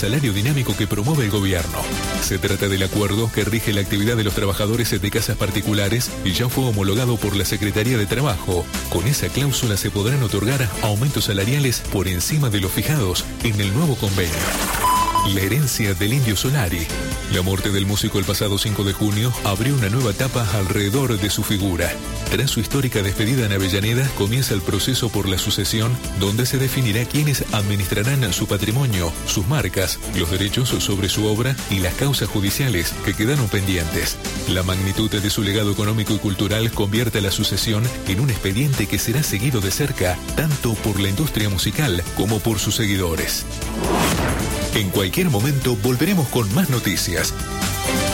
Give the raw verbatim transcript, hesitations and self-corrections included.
salario dinámico que promueve el gobierno. Se trata del acuerdo que rige la actividad de los trabajadores de casas particulares y ya fue homologado por la Secretaría de Trabajo. Con esa cláusula se podrán otorgar aumentos salariales por encima de los fijados en el nuevo convenio. La herencia del Indio Solari. La muerte del músico el pasado cinco de junio abrió una nueva etapa alrededor de su figura. Tras su histórica despedida en Avellaneda, comienza el proceso por la sucesión, donde se definirá quiénes administrarán su patrimonio, sus marcas, los derechos sobre su obra y las causas judiciales que quedaron pendientes. La magnitud de su legado económico y cultural convierte la sucesión en un expediente que será seguido de cerca, tanto por la industria musical como por sus seguidores. En cualquier momento volveremos con más noticias.